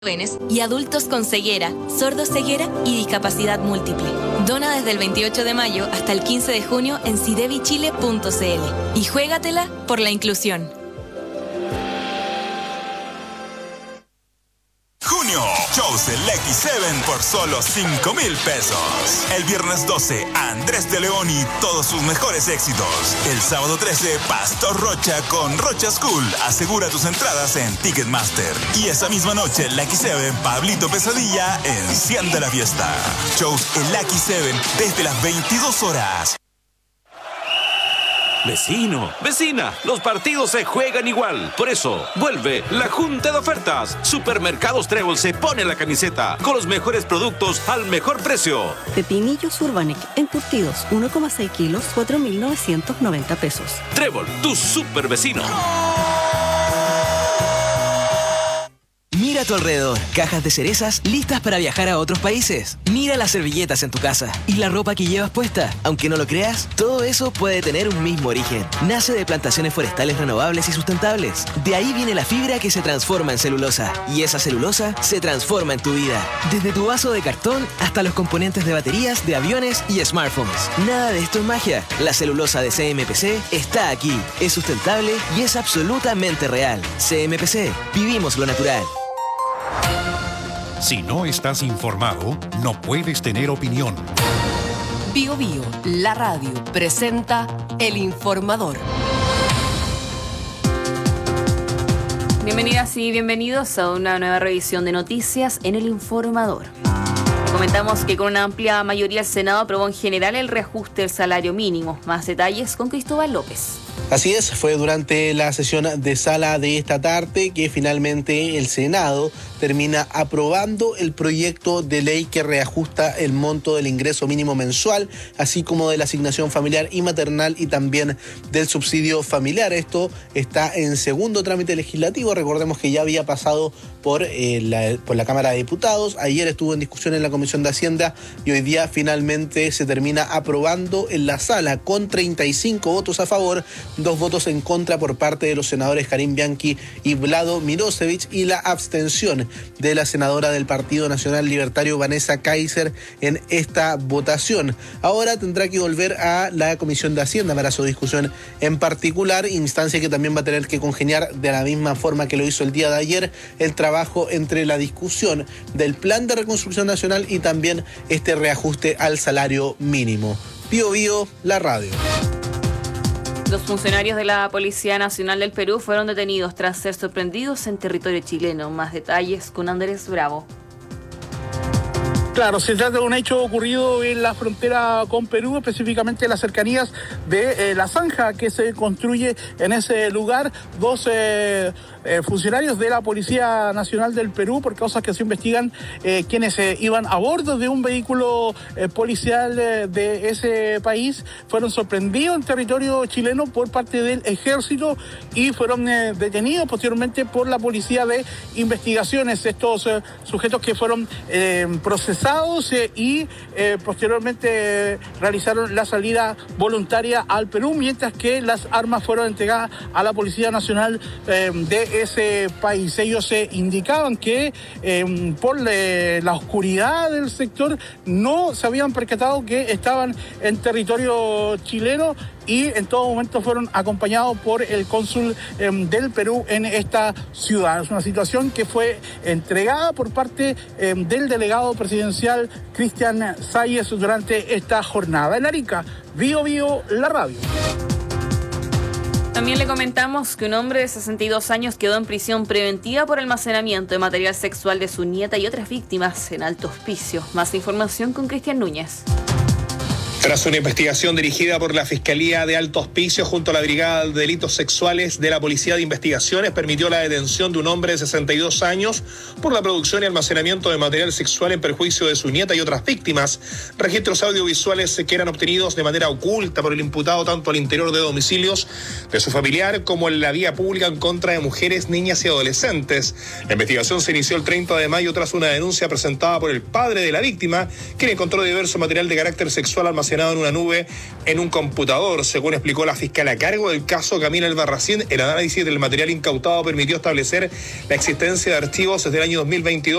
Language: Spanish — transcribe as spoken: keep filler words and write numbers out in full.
jóvenes y adultos con ceguera, sordoceguera y discapacidad múltiple. Dona desde el veintiocho de mayo hasta el quince de junio en sidevichile punto c l y juégatela por la inclusión. Junio, shows del X siete por solo cinco mil pesos. El viernes doce, Andrés de León y todos sus mejores éxitos. El sábado trece, Pastor Rocha con Rocha School. Asegura tus entradas en Ticketmaster. Y esa misma noche, el X siete, Pablito Pesadilla, enciende la fiesta. Shows el X siete desde las veintidós horas. Vecino, vecina, los partidos se juegan igual. Por eso, vuelve la Junta de Ofertas. Supermercados Trébol se pone la camiseta con los mejores productos al mejor precio. Pepinillos Urbanic, encurtidos, uno coma seis kilos, cuatro mil novecientos noventa pesos. Trébol, tu super vecino. Mira a tu alrededor, cajas de cerezas listas para viajar a otros países. Mira las servilletas en tu casa y la ropa que llevas puesta. Aunque no lo creas, todo eso puede tener un mismo origen. Nace de plantaciones forestales renovables y sustentables. De ahí viene la fibra que se transforma en celulosa. Y esa celulosa se transforma en tu vida. Desde tu vaso de cartón hasta los componentes de baterías, de aviones y smartphones. Nada de esto es magia. La celulosa de C M P C está aquí. Es sustentable y es absolutamente real. C M P C. Vivimos lo natural. Si no estás informado, no puedes tener opinión. Bio Bio, la radio, presenta El Informador. Bienvenidas y bienvenidos a una nueva revisión de noticias en El Informador. Comentamos que con una amplia mayoría el Senado aprobó en general el reajuste del salario mínimo. Más detalles con Cristóbal López. Así es, fue durante la sesión de sala de esta tarde que finalmente el Senado termina aprobando el proyecto de ley que reajusta el monto del ingreso mínimo mensual, así como de la asignación familiar y maternal y también del subsidio familiar. Esto está en segundo trámite legislativo. Recordemos que ya había pasado por, eh, la, por la Cámara de Diputados. Ayer estuvo en discusión en la Comisión de Hacienda y hoy día finalmente se termina aprobando en la sala con treinta y cinco votos a favor, dos votos en contra por parte de los senadores Karim Bianchi y Vlado Mirosevich y la abstención de la senadora del Partido Nacional Libertario Vanessa Kaiser en esta votación. Ahora tendrá que volver a la Comisión de Hacienda para su discusión en particular, instancia que también va a tener que congeniar de la misma forma que lo hizo el día de ayer el trabajo entre la discusión del Plan de Reconstrucción Nacional y también este reajuste al salario mínimo. Bio Bio, la radio. Dos funcionarios de la Policía Nacional del Perú fueron detenidos tras ser sorprendidos en territorio chileno. Más detalles con Andrés Bravo. Claro, se trata de un hecho ocurrido en la frontera con Perú, específicamente en las cercanías de eh, la zanja que se construye en ese lugar. Dos eh, eh, funcionarios de la Policía Nacional del Perú, por causas que se investigan, eh, quienes eh, iban a bordo de un vehículo eh, policial eh, de ese país, fueron sorprendidos en territorio chileno por parte del ejército y fueron eh, detenidos posteriormente por la Policía de Investigaciones. Estos eh, sujetos que fueron eh, procesados y eh, posteriormente eh, realizaron la salida voluntaria al Perú, mientras que las armas fueron entregadas a la Policía Nacional eh, de ese país. Ellos eh, indicaban que eh, por le, la oscuridad del sector no se habían percatado que estaban en territorio chileno y en todo momento fueron acompañados por el cónsul eh, del Perú en esta ciudad. Es una situación que fue entregada por parte eh, del delegado presidencial Cristian Salles durante esta jornada. En Arica, Bio Bio, la radio. También le comentamos que un hombre de sesenta y dos años quedó en prisión preventiva por almacenamiento de material sexual de su nieta y otras víctimas en Alto Hospicio. Más información con Cristian Núñez. Tras una investigación dirigida por la Fiscalía de Alto Hospicio junto a la Brigada de Delitos Sexuales de la Policía de Investigaciones, permitió la detención de un hombre de sesenta y dos años por la producción y almacenamiento de material sexual en perjuicio de su nieta y otras víctimas. Registros audiovisuales que eran obtenidos de manera oculta por el imputado tanto al interior de domicilios de su familiar como en la vía pública en contra de mujeres, niñas y adolescentes. La investigación se inició el treinta de mayo tras una denuncia presentada por el padre de la víctima, quien encontró diverso material de carácter sexual almacenado almacenado en una nube en un computador. Según explicó la fiscal a cargo del caso, Camila Albarracín, el análisis del material incautado permitió establecer la existencia de archivos desde el año dos mil veintidós